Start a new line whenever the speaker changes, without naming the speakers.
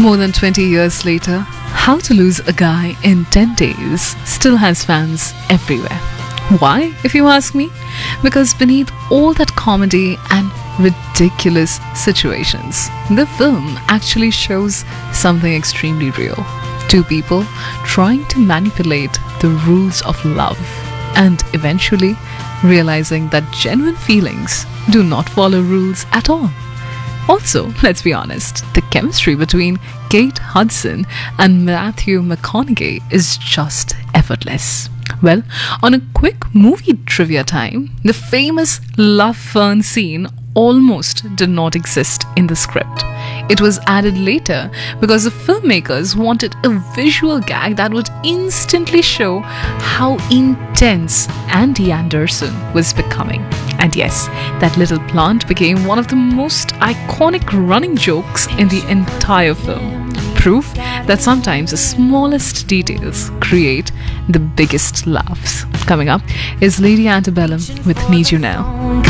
More than 20 years later, How to Lose a Guy in 10 Days still has fans everywhere. Why, if you ask me? Because beneath all that comedy and ridiculous situations, the film actually shows something extremely real. Two people trying to manipulate the rules of love and eventually realizing that genuine feelings do not follow rules at all. Also, let's be honest, the chemistry between Kate Hudson and Matthew McConaughey is just effortless. Well, on a quick movie trivia time, the famous love fern scene almost did not exist in the script. It was added later because the filmmakers wanted a visual gag that would instantly show how intense Andy Anderson was becoming. And yes, that little plant became one of the most iconic running jokes in the entire film. Proof that sometimes the smallest details create the biggest laughs. Coming up is Lady Antebellum with Need You Now.